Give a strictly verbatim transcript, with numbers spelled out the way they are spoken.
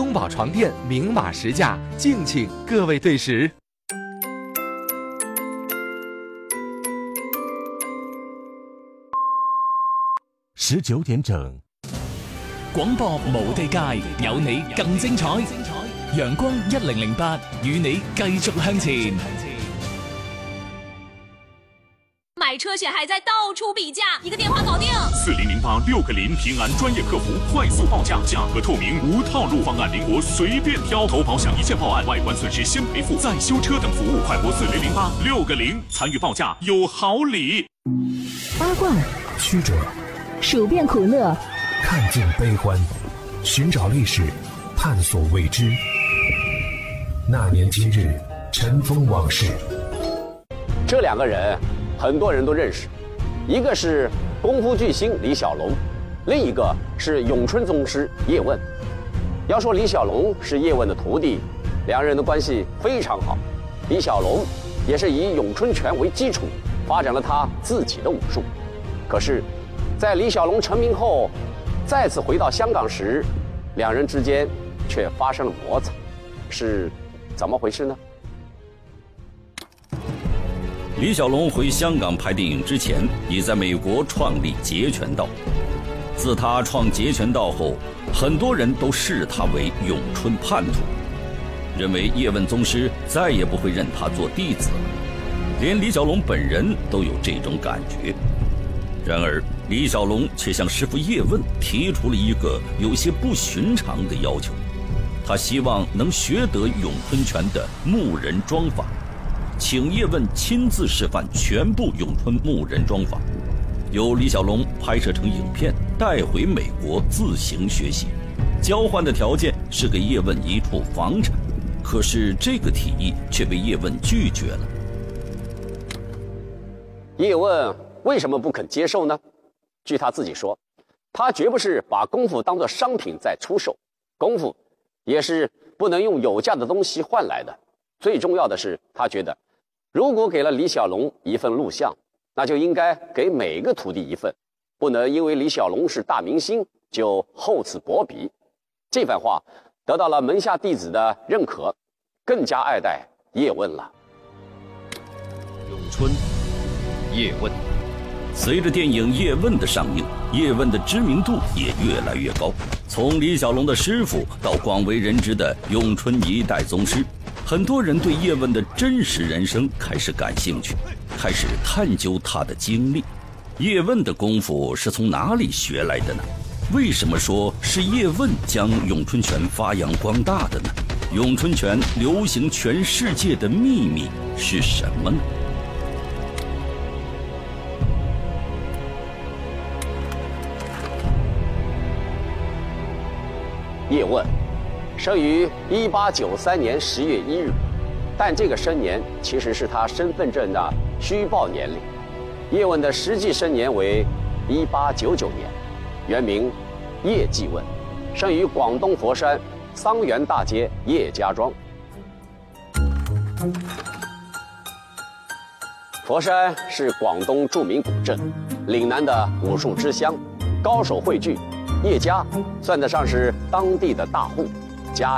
中宝床垫明码实价，敬请各位对时。 十九點整， 廣播無地界，有你更精彩。陽光一零零八，與你繼續向前。 买车险还在到处比价，一个电话搞定。 四零零八六个零，平安专业客服，快速报价，价格透明，无套路方案，灵活随便挑。投保险一键报案，外观损失先赔付，再修车等服务，快拨四零零八六个零，参与报价有好礼。 八卦， 曲折， 数遍苦乐， 看尽悲欢，寻找历史，探索未知。那年今日，尘封往事。 这两个人很多人都认识，一个是功夫巨星李小龙，另一个是咏春宗师叶问。要说李小龙是叶问的徒弟，两人的关系非常好。李小龙也是以咏春拳为基础，发展了他自己的武术。可是，在李小龙成名后，再次回到香港时，两人之间却发生了摩擦，是怎么回事呢？ 李小龙回香港拍电影之前，已在美国创立截拳道。自他创截拳道后，很多人都视他为咏春叛徒，认为叶问宗师再也不会认他做弟子了。连李小龙本人都有这种感觉。然而，李小龙却向师傅叶问提出了一个有些不寻常的要求，他希望能学得咏春拳的木人桩法。请叶问亲自示范全部咏春木人桩法，由李小龙拍摄成影片带回美国自行学习。交换的条件是给叶问一处房产，可是这个提议却被叶问拒绝了。 叶问为什么不肯接受呢？据他自己说，他绝不是把功夫当作商品在出售，功夫也是不能用有价的东西换来的。最重要的是，他觉得如果给了李小龙一份录像，那就应该给每个徒弟一份，不能因为李小龙是大明星就厚此薄彼。这番话得到了门下弟子的认可，更加爱戴叶问了。 咏春，叶问。随着电影《叶问》的上映，叶问的知名度也越来越高。从李小龙的师傅到广为人知的咏春一代宗师，很多人对叶问的真实人生开始感兴趣，开始探究他的经历。叶问的功夫是从哪里学来的呢？为什么说是叶问将咏春拳发扬光大的呢？咏春拳流行全世界的秘密是什么呢？ 叶问生于一八九三年十月一日，但这个生年其实是他身份证的虚报年龄。叶问的实际生年为一八九九年，原名叶继问，生于广东佛山桑园大街叶家庄。佛山是广东著名古镇，岭南的武术之乡，高手汇聚。叶家算得上是当地的大户，家